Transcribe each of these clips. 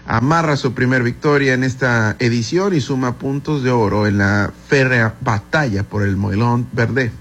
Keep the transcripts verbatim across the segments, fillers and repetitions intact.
amarra su primer victoria en esta edición y suma puntos de oro en la férrea batalla por el Moilón Verde.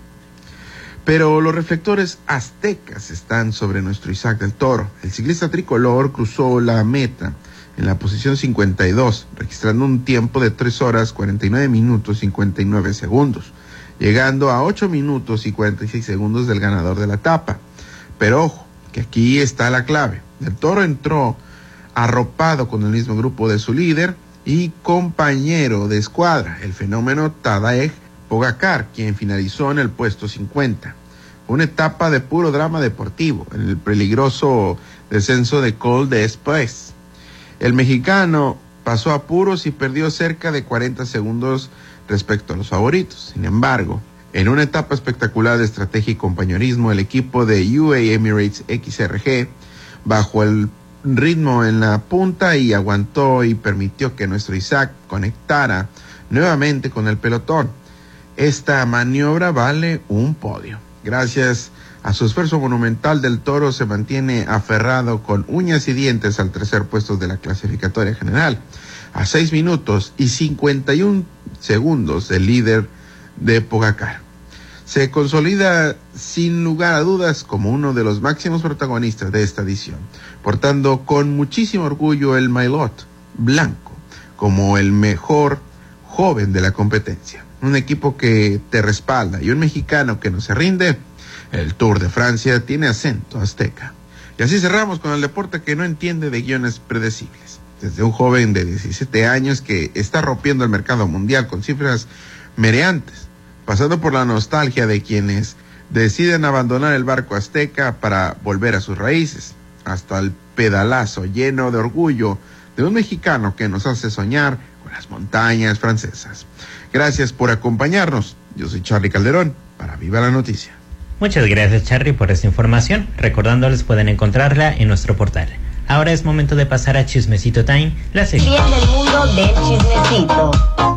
Pero los reflectores aztecas están sobre nuestro Isaac del Toro. El ciclista tricolor cruzó la meta en la posición cincuenta y dos, registrando un tiempo de tres horas cuarenta y nueve minutos cincuenta y nueve segundos, llegando a ocho minutos y cuarenta y seis segundos del ganador de la etapa. Pero ojo, que aquí está la clave. Del Toro entró arropado con el mismo grupo de su líder y compañero de escuadra, el fenómeno Tadej Pogačar, quien finalizó en el puesto cincuenta. Una etapa de puro drama deportivo, en el peligroso descenso de Col d'Espés. El mexicano pasó apuros y perdió cerca de cuarenta segundos respecto a los favoritos. Sin embargo, en una etapa espectacular de estrategia y compañerismo, el equipo de U A E Emirates X R G bajó el ritmo en la punta y aguantó y permitió que nuestro Isaac conectara nuevamente con el pelotón. Esta maniobra vale un podio. Gracias a su esfuerzo monumental, Del Toro se mantiene aferrado con uñas y dientes al tercer puesto de la clasificatoria general, a seis minutos y cincuenta y un segundos del líder de Pogačar. Se consolida sin lugar a dudas como uno de los máximos protagonistas de esta edición, portando con muchísimo orgullo el maillot blanco como el mejor joven de la competencia. Un equipo que te respalda y un mexicano que no se rinde. El Tour de Francia tiene acento azteca. Y así cerramos con el deporte que no entiende de guiones predecibles. Desde un joven de diecisiete años que está rompiendo el mercado mundial con cifras mereantes, pasando por la nostalgia de quienes deciden abandonar el barco azteca para volver a sus raíces, hasta el pedalazo lleno de orgullo de un mexicano que nos hace soñar con las montañas francesas. Gracias por acompañarnos. Yo soy Charly Calderón para Viva la Noticia. Muchas gracias, Charly, por esta información. Recordándoles, pueden encontrarla en nuestro portal. Ahora es momento de pasar a Chismecito Time, la sección del mundo del chismecito.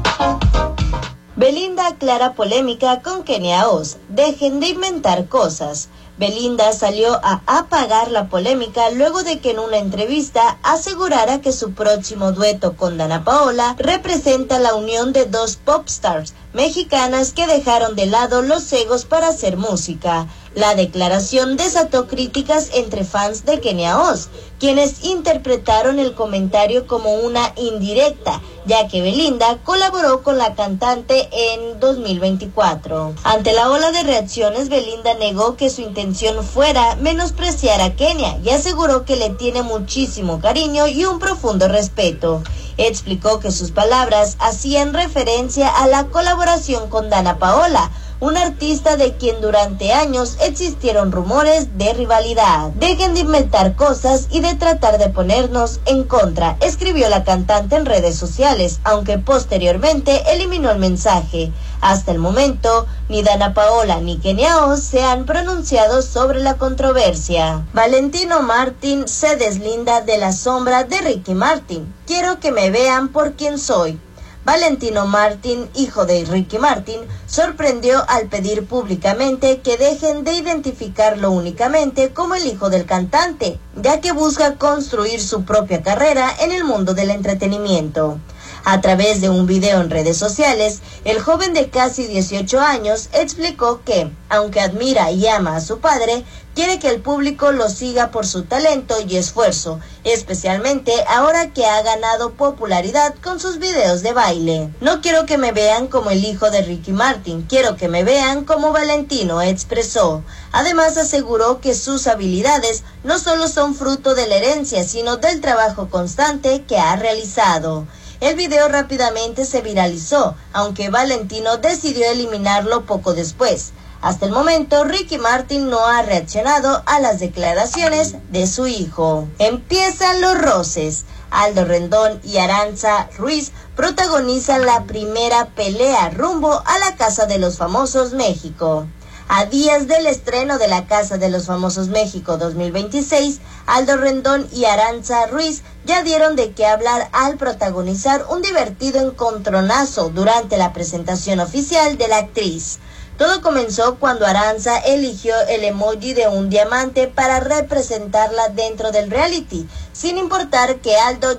Belinda aclara polémica con Kenia Oz. Dejen de inventar cosas. Belinda salió a apagar la polémica luego de que en una entrevista asegurara que su próximo dueto con Dana Paola representa la unión de dos popstars mexicanas que dejaron de lado los egos para hacer música. La declaración desató críticas entre fans de Kenia Oz, quienes interpretaron el comentario como una indirecta, ya que Belinda colaboró con la cantante en dos mil veinticuatro. Ante la ola de reacciones, Belinda negó que su intención fuera menospreciar a Kenia y aseguró que le tiene muchísimo cariño y un profundo respeto. Explicó que sus palabras hacían referencia a la colaboración con Dana Paola, un artista de quien durante años existieron rumores de rivalidad. Dejen de inventar cosas y de tratar de ponernos en contra, escribió la cantante en redes sociales, aunque posteriormente eliminó el mensaje. Hasta el momento, ni Dana Paola ni Kenia Oz se han pronunciado sobre la controversia. Valentino Martín se deslinda de la sombra de Ricky Martin. Quiero que me vean por quien soy. Valentino Martín, hijo de Ricky Martin, sorprendió al pedir públicamente que dejen de identificarlo únicamente como el hijo del cantante, ya que busca construir su propia carrera en el mundo del entretenimiento. A través de un video en redes sociales, el joven de casi dieciocho años explicó que, aunque admira y ama a su padre, quiere que el público lo siga por su talento y esfuerzo, especialmente ahora que ha ganado popularidad con sus videos de baile. No quiero que me vean como el hijo de Ricky Martin, quiero que me vean como Valentino, expresó. Además aseguró que sus habilidades no solo son fruto de la herencia, sino del trabajo constante que ha realizado. El video rápidamente se viralizó, aunque Valentino decidió eliminarlo poco después. Hasta el momento, Ricky Martin no ha reaccionado a las declaraciones de su hijo. Empiezan los roces. Aldo Rendón y Arantxa Ruiz protagonizan la primera pelea rumbo a la Casa de los Famosos México. A días del estreno de la Casa de los Famosos México dos mil veintiséis, Aldo Rendón y Arantxa Ruiz ya dieron de qué hablar al protagonizar un divertido encontronazo durante la presentación oficial de la actriz. Todo comenzó cuando Arantxa eligió el emoji de un diamante para representarla dentro del reality, sin importar que Aldo